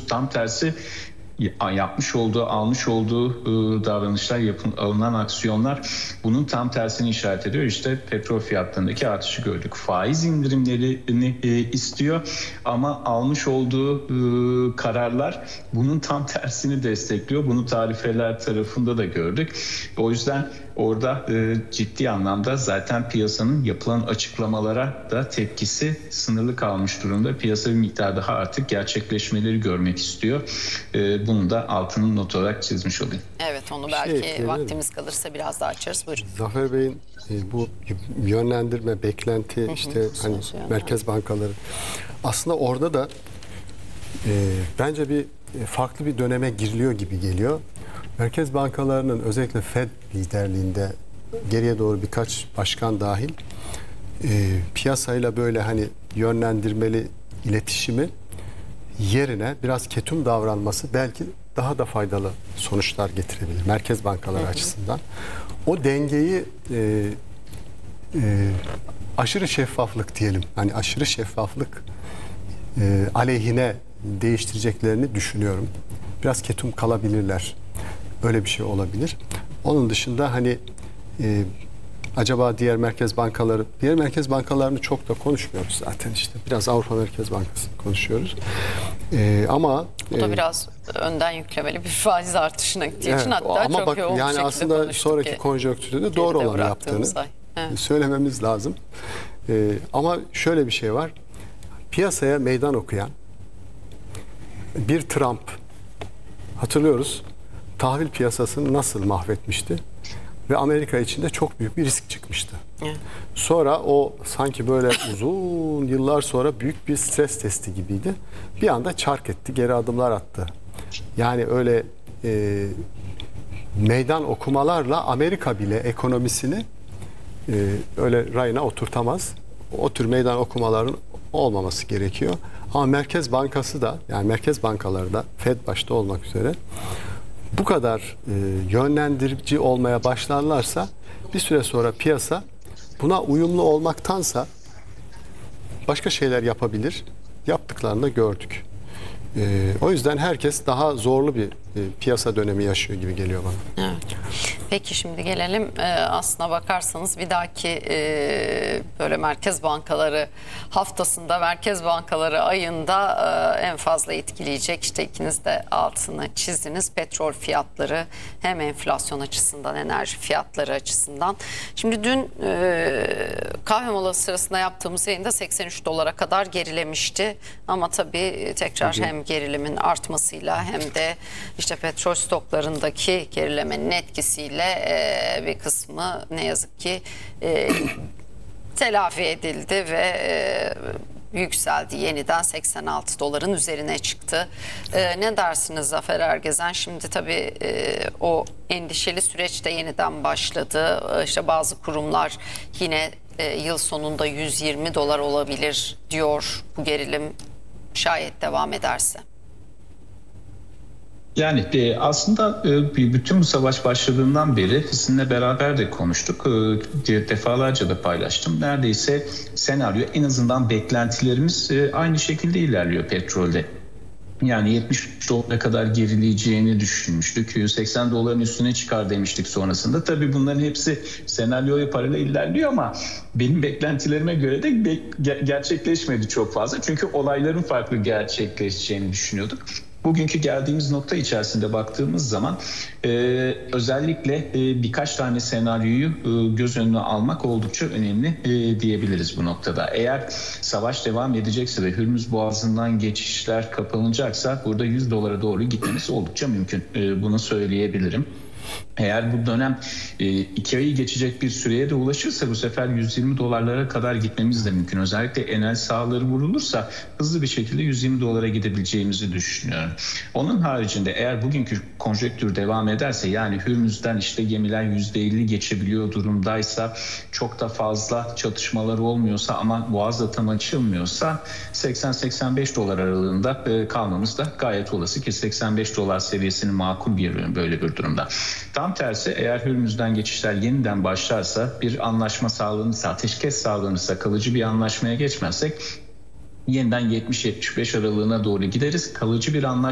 Tam tersi yapmış olduğu, almış olduğu davranışlar, alınan aksiyonlar bunun tam tersini işaret ediyor. İşte petrol fiyatlarındaki artışı gördük. Faiz indirimlerini istiyor ama almış olduğu kararlar bunun tam tersini destekliyor. Bunu tarifeler tarafında da gördük. O yüzden orada ciddi anlamda zaten piyasanın yapılan açıklamalara da tepkisi sınırlı kalmış durumda. Piyasa bir miktar daha artık gerçekleşmeleri görmek istiyor. Bunu da altının not olarak çizmiş olayım. Evet, onu belki vaktimiz kalırsa biraz daha açarız. Buyurun. Zafer Bey'in bu yönlendirme, beklenti, işte hani merkez bankaları aslında orada da bence bir farklı bir döneme giriliyor gibi geliyor. Merkez bankalarının özellikle Fed liderliğinde geriye doğru birkaç başkan dahil piyasayla böyle hani yönlendirmeli iletişimi yerine biraz ketum davranması belki daha da faydalı sonuçlar getirebilir merkez bankaları açısından. O dengeyi aşırı şeffaflık diyelim, hani aşırı şeffaflık aleyhine değiştireceklerini düşünüyorum. Biraz ketum kalabilirler. Öyle bir şey olabilir. Onun dışında hani acaba diğer merkez bankalarını çok da konuşmuyoruz zaten işte. Biraz Avrupa Merkez Bankası'nı konuşuyoruz. Ama bu da biraz önden yüklemeli bir faiz artışına gittiği için hatta ama çok bak, yoğun yani aslında sonraki konjonktürde de doğru olanı yaptığını söylememiz lazım. Ama şöyle bir şey var. Piyasaya meydan okuyan bir Trump, hatırlıyoruz, tahvil piyasasını nasıl mahvetmişti ve Amerika içinde çok büyük bir risk çıkmıştı. Sonra o sanki böyle uzun yıllar sonra büyük bir stres testi gibiydi. Bir anda çark etti, geri adımlar attı. Yani öyle meydan okumalarla Amerika bile ekonomisini öyle rayına oturtamaz. O tür meydan okumaların olmaması gerekiyor. Ama Merkez Bankası da, yani merkez bankaları da Fed başta olmak üzere bu kadar yönlendirici olmaya başlarlarsa bir süre sonra piyasa buna uyumlu olmaktansa başka şeyler yapabilir. Yaptıklarını da gördük. O yüzden herkes daha zorlu bir piyasa dönemi yaşıyor gibi geliyor bana. Evet. Peki şimdi gelelim aslına bakarsanız bir dahaki böyle merkez bankaları haftasında, merkez bankaları ayında en fazla etkileyecek, işte ikiniz de altını çizdiniz, petrol fiyatları, hem enflasyon açısından, enerji fiyatları açısından. Şimdi dün kahve molası sırasında yaptığımız yayında 83 dolara kadar gerilemişti ama tabii tekrar hem gerilimin artmasıyla hem de işte petrol stoklarındaki gerilemenin etkisiyle bir kısmı ne yazık ki telafi edildi ve yükseldi. Yeniden 86 doların üzerine çıktı. Ne dersiniz Zafer Ergezen? Şimdi tabii o endişeli süreç de yeniden başladı. İşte bazı kurumlar yine yıl sonunda 120 dolar olabilir diyor, bu gerilim şayet devam ederse. Yani aslında bütün bu savaş başladığından beri sizinle beraber de konuştuk. Defalarca da paylaştım. Neredeyse senaryo, en azından beklentilerimiz aynı şekilde ilerliyor petrolde. Yani 70 dolara kadar gerileyeceğini düşünmüştük. 80 doların üstüne çıkar demiştik sonrasında. Tabii bunların hepsi senaryoya paralel ilerliyor ama benim beklentilerime göre de gerçekleşmedi çok fazla. Çünkü olayların farklı gerçekleşeceğini düşünüyorduk. Bugünkü geldiğimiz nokta içerisinde baktığımız zaman özellikle birkaç tane senaryoyu göz önüne almak oldukça önemli diyebiliriz bu noktada. Eğer savaş devam edecekse ve Hürmüz Boğazı'ndan geçişler kapanacaksa burada 100 dolara doğru gitmemiz oldukça mümkün. Bunu söyleyebilirim. Eğer bu dönem 2 ayı geçecek bir süreye de ulaşırsa bu sefer 120 dolarlara kadar gitmemiz de mümkün. Özellikle enel sahaları vurulursa hızlı bir şekilde 120 dolara gidebileceğimizi düşünüyorum. Onun haricinde eğer bugünkü konjektür devam ederse, yani Hürmüz'den işte gemiler %50 geçebiliyor durumdaysa, çok da fazla çatışmalar olmuyorsa ama boğazda tam açılmıyorsa 80-85 dolar aralığında kalmamız da gayet olası ki 85 dolar seviyesini makul görüyorum böyle bir durumda. Tam tersi, eğer Hürmüz'den geçişler yeniden başlarsa, bir anlaşma sağlanırsa, ateşkes sağlanırsa, kalıcı bir anlaşmaya geçmezsek yeniden 70-75 aralığına doğru gideriz. Kalıcı bir anlaşma